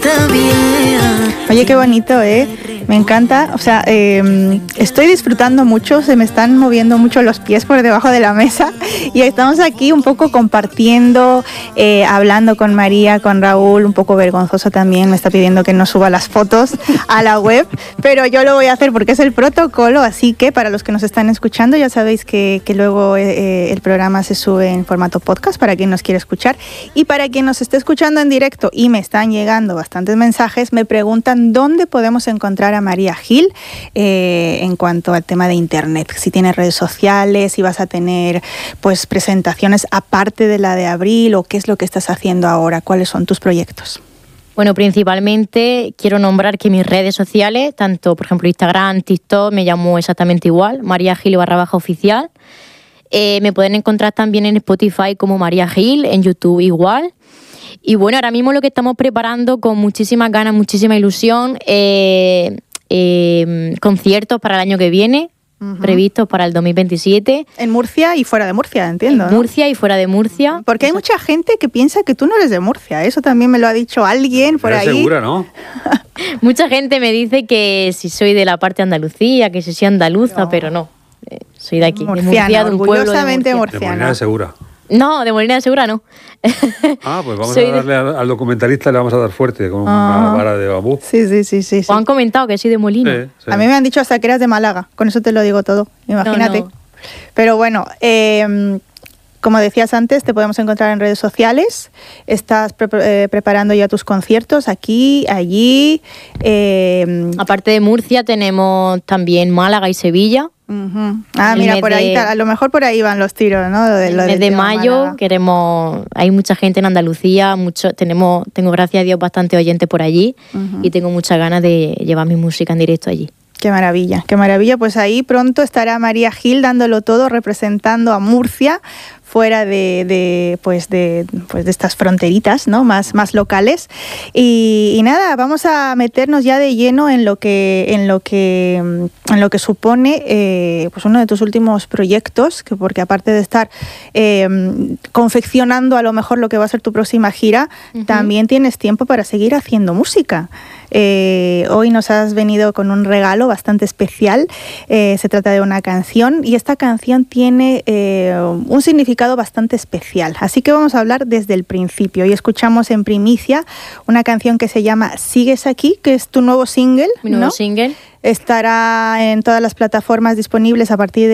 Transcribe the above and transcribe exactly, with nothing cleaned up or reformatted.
Oye, qué bonito, ¿eh? Me encanta, o sea, eh, estoy disfrutando mucho, se me están moviendo mucho los pies por debajo de la mesa y estamos aquí un poco compartiendo, eh, hablando con María, con Raúl, un poco vergonzoso también, me está pidiendo que no suba las fotos a la web, pero yo lo voy a hacer porque es el protocolo, así que para los que nos están escuchando ya sabéis que, que luego eh, el programa se sube en formato podcast para quien nos quiera escuchar, y para quien nos esté escuchando en directo, y me están llegando bastantes mensajes, me preguntan dónde podemos encontrar a María Gil eh, en cuanto al tema de internet, si tienes redes sociales, si vas a tener pues presentaciones aparte de la de abril, o qué es lo que estás haciendo ahora, cuáles son tus proyectos. Bueno, principalmente quiero nombrar que mis redes sociales, tanto por ejemplo Instagram, TikTok, me llamo exactamente igual, María Gil barra baja oficial. Eh, me pueden encontrar también en Spotify como María Gil, en YouTube igual. Y bueno, ahora mismo lo que estamos preparando con muchísimas ganas, muchísima ilusión, eh, eh, conciertos para el año que viene, uh-huh. previstos para el dos mil veintisiete. En Murcia y fuera de Murcia, entiendo. En ¿no? Murcia y fuera de Murcia. Porque hay mucha gente que piensa que tú no eres de Murcia, eso también me lo ha dicho alguien por ahí. Segura, ¿no? Mucha gente me dice que si soy de la parte de Andalucía, que si soy andaluza, no. pero no. Eh, soy de aquí, Murciana, de Murcia, de un pueblo de Murcia. De murciana. Molina de Segura. No, de Molina de Segura no. Ah, pues vamos Soy a darle de... al, al documentalista, le vamos a dar fuerte con ah. una vara de bambú. Sí, sí, sí, sí. sí. O han comentado que soy de Molina. Sí, sí. A mí me han dicho hasta que eras de Málaga, con eso te lo digo todo, imagínate. No, no. Pero bueno, eh, como decías antes, te podemos encontrar en redes sociales, estás pre- eh, preparando ya tus conciertos aquí, allí. Eh, Aparte de Murcia tenemos también Málaga y Sevilla. Uh-huh. Ah, mira, por ahí, de, a lo mejor por ahí van los tiros, ¿no? Lo de, lo desde mayo Málaga. Queremos, hay mucha gente en Andalucía, mucho, tenemos, tengo gracias a Dios bastante oyentes por allí uh-huh. y tengo muchas ganas de llevar mi música en directo allí. Qué maravilla, qué maravilla. Pues ahí pronto estará María Gil dándolo todo, representando a Murcia fuera de, de, pues de, pues de estas fronteritas, ¿no? más, más locales. Y, y nada, vamos a meternos ya de lleno en lo que, en lo que, en lo que supone eh, pues uno de tus últimos proyectos, que porque aparte de estar eh, confeccionando a lo mejor lo que va a ser tu próxima gira, uh-huh. también tienes tiempo para seguir haciendo música. Eh, hoy nos has venido con un regalo bastante especial, eh, se trata de una canción y esta canción tiene eh, un significado bastante especial, así que vamos a hablar desde el principio y escuchamos en primicia una canción que se llama Sigues aquí, que es tu nuevo single, Mi nuevo ¿no? single. Estará en todas las plataformas disponibles a partir de